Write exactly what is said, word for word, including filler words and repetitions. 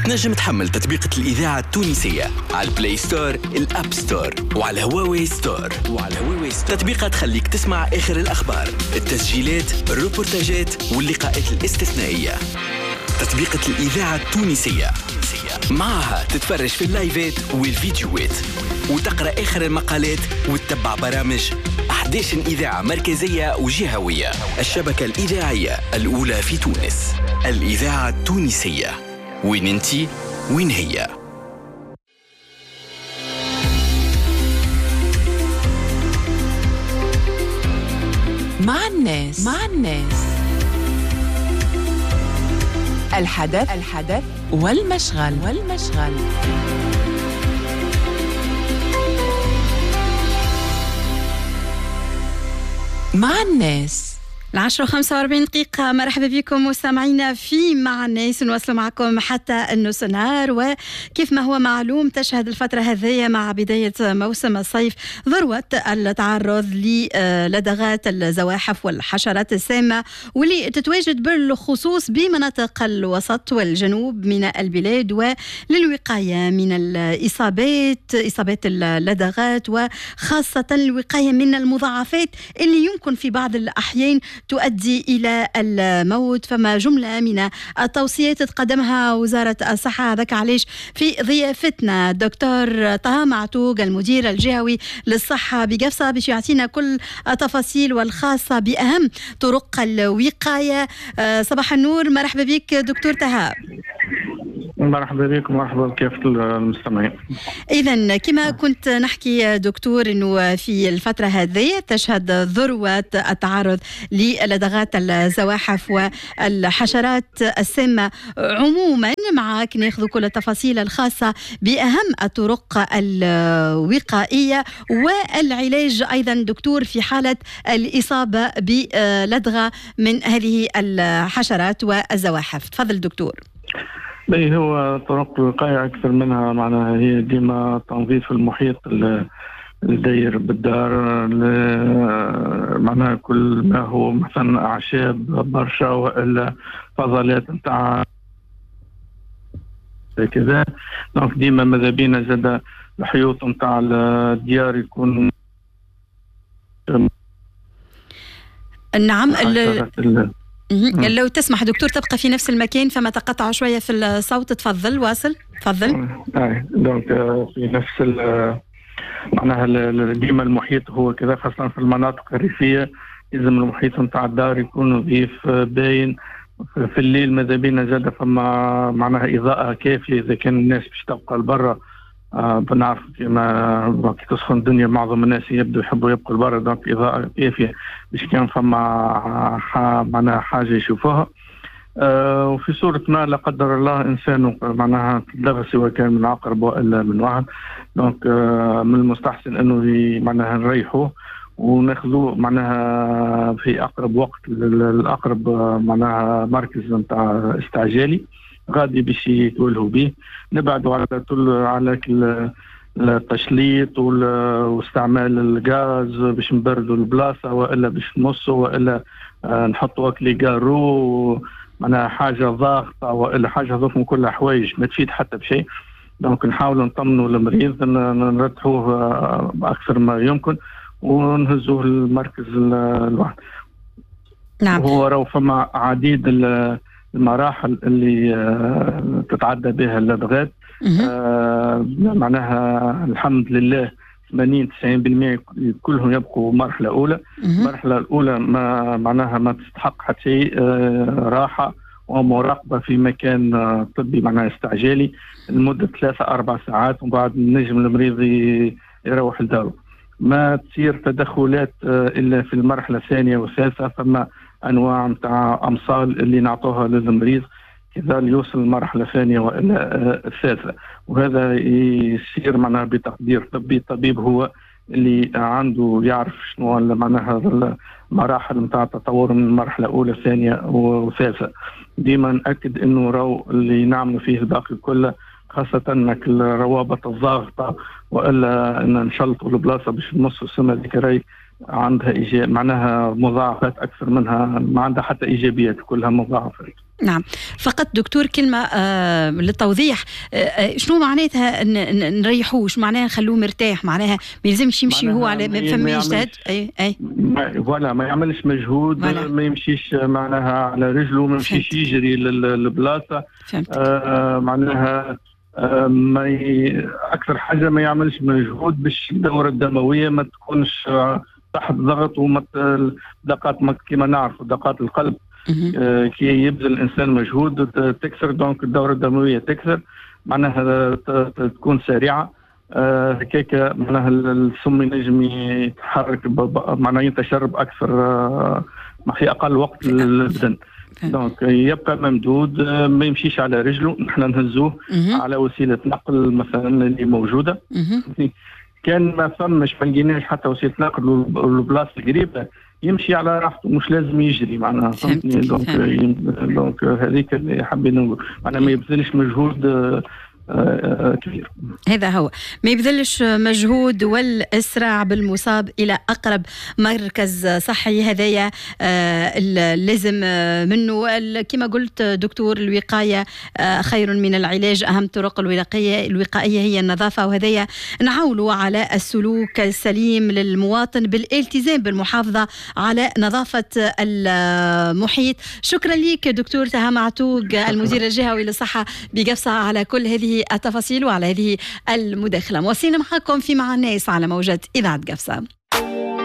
تنجم تحمل تطبيقة الإذاعة التونسية على البلاي ستور، الأب ستور، وعلى هواوي ستور. وعلى هواوي ستور تطبيقة تخليك تسمع آخر الأخبار، التسجيلات، الروبورتاجات واللقاءات الاستثنائية. تطبيقة الإذاعة التونسية معها تتفرج في اللايفات والفيديوهات وتقرأ آخر المقالات وتتبع برامج أحد عشر إذاعة مركزية وجهوية. الشبكة الإذاعية الأولى في تونس، الإذاعة التونسية. وين انتي وين هي؟ مع الناس مع الناس الحدث الحدث والمشغل والمشغل مع الناس. العشرة وخمسة وأربعين دقيقة. مرحبا بكم مستمعينا في مع الناس، نواصل معكم حتى النص نهار. وكيف ما هو معلوم تشهد الفترة هذه مع بداية موسم الصيف ذروة التعرض للدغات الزواحف والحشرات السامة، واللي تتواجد بالخصوص بمناطق الوسط والجنوب من البلاد، وللوقاية من الإصابات إصابات اللدغات، وخاصة الوقاية من المضاعفات اللي يمكن في بعض الأحيان تؤدي إلى الموت. فما جملة من التوصيات تقدمها وزارة الصحة، هذاك علاش في ضيافتنا دكتور طه معتوق المدير الجهوي للصحة بقفصة باش يعطينا كل التفاصيل والخاصة بأهم طرق الوقاية. صباح النور، مرحبا بك دكتور طه. مرحبا بكم، مرحبا بكافة المستمعين. إذن كما كنت نحكي دكتور إنه في الفترة هذه تشهد ذروة التعرض للدغات الزواحف والحشرات السامة عموما. معك ناخذ كل التفاصيل الخاصة بأهم الطرق الوقائية والعلاج أيضا دكتور في حالة الإصابة بلدغة من هذه الحشرات والزواحف. تفضل دكتور. بي هو طرق الوقاية أكثر منها معناها هي ديما تنظيف المحيط الداير بالدار، معناها كل ما هو مثلا أعشاب برشا وإلا فضلات نتاع كذا. دونك ديما ماذا بينا زاد الحيوط نتاع الديار يكون نعم. لو تسمح دكتور تبقى في نفس المكان، فما تقطع شوية في الصوت. تفضل واصل. تفضل. اي دونك في نفس معناها ديما المحيط هو كذا، خاصة في المناطق الريفية لازم المحيط نتاع الدار يكون نظيف باين. في الليل ماذا بينا زاد فما معناها إضاءة كافية إذا كان الناس باش تبقى لبرا. آه بنعرف كما كي تسخن الدنيا معظم الناس يبدو يحبوا يبقوا لبرا، دونك إضاءة كافية باش كان فما معناها حاجة يشوفوها. آه وفي صورة ما لا قدر الله إنسان معناها تلغى سواء كان من عقرب وإلا من وهن، دونك آه من المستحسن إنه معناها نريحوه وناخذوه معناها في أقرب وقت الأقرب معناها مركز نتاع استعجالي غادي باش يتولهوا به. نبعدوا على طول على التشليط واستعمال الغاز باش نبردوا البلاصه والا باش نمصوا والا نحطوا اكلي جارو معناها حاجه ضاغطه والا حاجه هذوك كلها حوايج ما تفيد حتى بشيء. دونك نحاولوا نطمنوا المريض نرتحوه اكثر ما يمكن ونهزوه المركز الواحد. نعم. هو راهو فما عديد المراحل اللي آه تتعدى بها اللدغات. آه معناها الحمد لله ثمانين تسعين بالمئة كلهم يبقوا مرحلة أولى. المرحلة الأولى ما معناها ما تستحق حتى شيء، آه راحة ومراقبة في مكان آه طبي معناها استعجالي لمدة ثلاثة أربع ساعات، ومن بعد نجم المريض يروح لداره. ما تصير تدخلات آه إلا في المرحلة الثانية والثالثة. فما أنواع متاع أمصال اللي نعطوها للمريض كذا يوصل المرحلة الثانية وإلا الثالثة، وهذا يصير معناها بتقدير طبي. الطبيب هو اللي عنده يعرف شنو معناها المراحل متاع التطور من المرحلة الأولى الثانية والثالثة. ديما نأكد إنه راو اللي نعمل فيه الباقي كله، خاصة انك الروابط الضاغطة والا ان نشلطوا البلاصة باش نمصوا السمة ذيك راي عندها إيجاب معناها مضاعفات أكثر منها ما عندها حتى إيجابيات، كلها مضاعفات. نعم. فقط دكتور كلمة آه للتوضيح، آه شنو معناتها نريحوه؟ شو معناها نخلوه مرتاح؟ معناها ما يلزمش يمشي هو على فم يجتهد أي أي ولا ما يعملش مجهود، ما يمشيش معناها على رجله، ما يمشيش يجري للبلاصة. آه معناها آه ما ي... أكثر حاجة ما يعملش مجهود باش الدورة الدموية ما تكونش آه تحت ضغط، وما دقات كما نعرف دقات القلب آه كي يبذل الإنسان مجهود تكسر، دونك الدورة الدموية تكسر، معناها تكون سريعة. هكاك آه معناها السم ينجم يتحرك معناها ينتشر بأكثر آه في أقل وقت للبدن. دونك يبقى ممدود، آه ما يمشيش على رجله، نحن نهزوه على وسيلة نقل مثلا اللي موجودة. كان ما فمش ما لقيناش حتى وسيلة نقل والبلاصة قريبة يمشي على راحته، مش لازم يجري معناها. فهمتني؟ دونك دونك هذيك اللي حابين نقول، معناها ما يبذلش مجهود آه آه كبير. هذا هو، ما يبذلش مجهود والإسراع بالمصاب إلى أقرب مركز صحي. هذايا آه لازم آه منه كما قلت دكتور، الوقاية آه خير من العلاج. أهم طرق الوقائية الوقائية هي النظافة، وهذايا نعولوا على السلوك السليم للمواطن بالالتزام بالمحافظة على نظافة المحيط. شكرا لك دكتور تها معتوق، المدير الجهوي للصحة بقفصة، على كل هذه التفاصيل وعلى هذه المداخلة. مواصلين معكم في مع الناس على موجة إذاعة قفصة.